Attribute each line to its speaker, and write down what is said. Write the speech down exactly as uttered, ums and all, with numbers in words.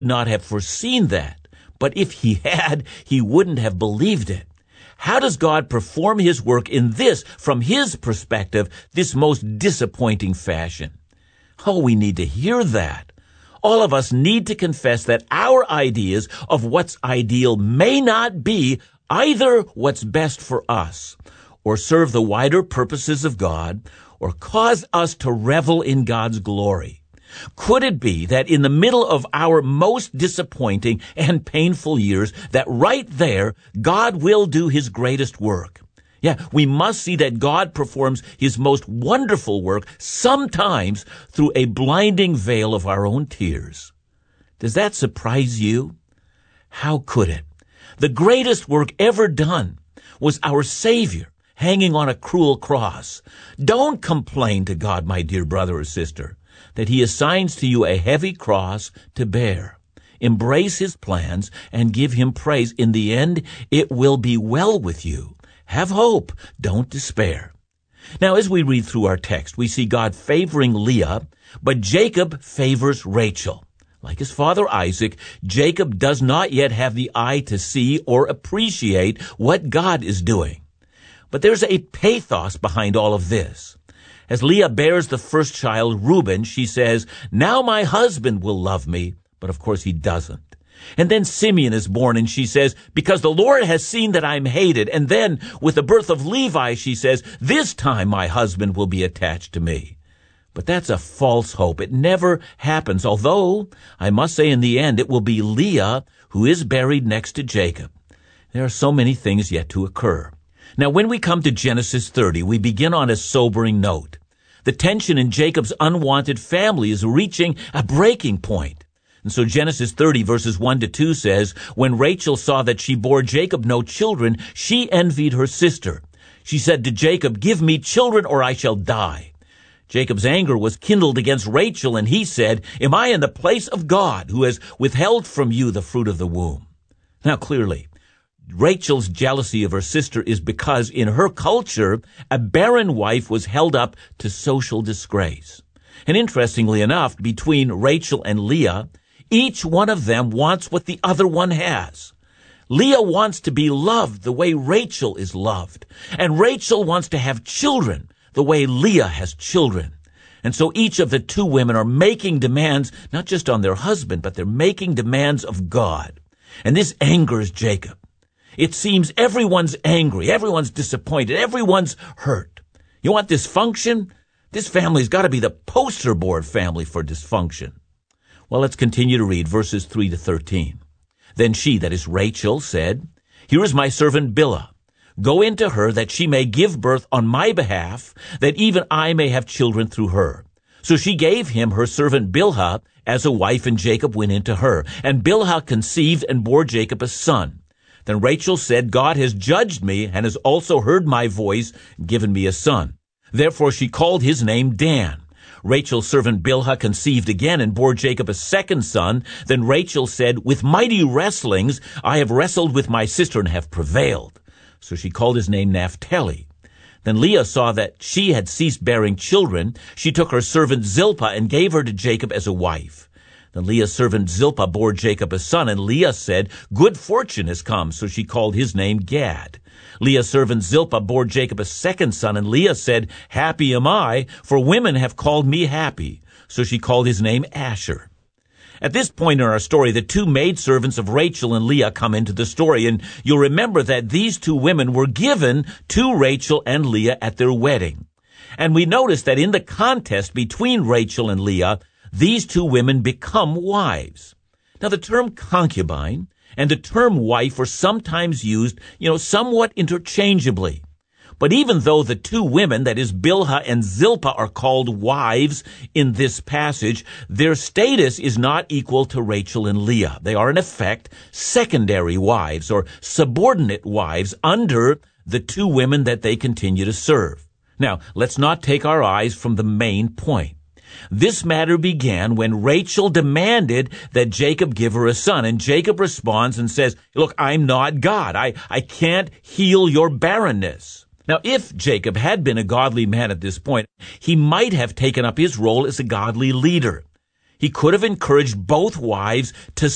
Speaker 1: not have foreseen that, but if he had, he wouldn't have believed it. How does God perform his work in this, from his perspective, this most disappointing fashion? Oh, we need to hear that. All of us need to confess that our ideas of what's ideal may not be either what's best for us, or serve the wider purposes of God, or cause us to revel in God's glory. Could it be that in the middle of our most disappointing and painful years, that right there, God will do his greatest work? Yeah, we must see that God performs his most wonderful work sometimes through a blinding veil of our own tears. Does that surprise you? How could it? The greatest work ever done was our Savior hanging on a cruel cross. Don't complain to God, my dear brother or sister, that he assigns to you a heavy cross to bear. Embrace his plans and give him praise. In the end, it will be well with you. Have hope. Don't despair. Now, as we read through our text, we see God favoring Leah, but Jacob favors Rachel. Like his father Isaac, Jacob does not yet have the eye to see or appreciate what God is doing. But there's a pathos behind all of this. As Leah bears the first child, Reuben, she says, "Now my husband will love me." But of course he doesn't. And then Simeon is born, and she says, "Because the Lord has seen that I'm hated." And then with the birth of Levi, she says, "This time my husband will be attached to me." But that's a false hope. It never happens, although I must say in the end it will be Leah who is buried next to Jacob. There are so many things yet to occur. Now, when we come to Genesis thirty, we begin on a sobering note. The tension in Jacob's unwanted family is reaching a breaking point. And so Genesis thirty, verses one to two says, "When Rachel saw that she bore Jacob no children, she envied her sister. She said to Jacob, 'Give me children or I shall die.' Jacob's anger was kindled against Rachel, and he said, 'Am I in the place of God, who has withheld from you the fruit of the womb?'" Now, clearly, Rachel's jealousy of her sister is because in her culture, a barren wife was held up to social disgrace. And interestingly enough, between Rachel and Leah, each one of them wants what the other one has. Leah wants to be loved the way Rachel is loved, and Rachel wants to have children the way Leah has children. And so each of the two women are making demands, not just on their husband, but they're making demands of God. And this angers Jacob. It seems everyone's angry, everyone's disappointed, everyone's hurt. You want dysfunction? This family's got to be the poster board family for dysfunction. Well, let's continue to read verses three to thirteen. Then she, that is Rachel, said, "Here is my servant Bilhah. Go into her that she may give birth on my behalf, that even I may have children through her." So she gave him her servant Bilhah as a wife, and Jacob went into her. And Bilhah conceived and bore Jacob a son. Then Rachel said, "God has judged me and has also heard my voice and given me a son." Therefore she called his name Dan. Rachel's servant Bilhah conceived again and bore Jacob a second son. Then Rachel said, "With mighty wrestlings I have wrestled with my sister and have prevailed." So she called his name Naphtali. Then Leah saw that she had ceased bearing children. She took her servant Zilpah and gave her to Jacob as a wife. Then Leah's servant Zilpah bore Jacob a son, and Leah said, "Good fortune has come." So she called his name Gad. Leah's servant Zilpah bore Jacob a second son, and Leah said, "Happy am I, for women have called me happy." So she called his name Asher. At this point in our story, the two maidservants of Rachel and Leah come into the story, and you'll remember that these two women were given to Rachel and Leah at their wedding. And we notice that in the contest between Rachel and Leah, these two women become wives. Now, the term concubine and the term wife are sometimes used, you know, somewhat interchangeably. But even though the two women, that is Bilhah and Zilpah, are called wives in this passage, their status is not equal to Rachel and Leah. They are, in effect, secondary wives or subordinate wives under the two women that they continue to serve. Now, let's not take our eyes from the main point. This matter began when Rachel demanded that Jacob give her a son, and Jacob responds and says, "Look, I'm not God. I, I can't heal your barrenness." Now, if Jacob had been a godly man at this point, he might have taken up his role as a godly leader. He could have encouraged both wives to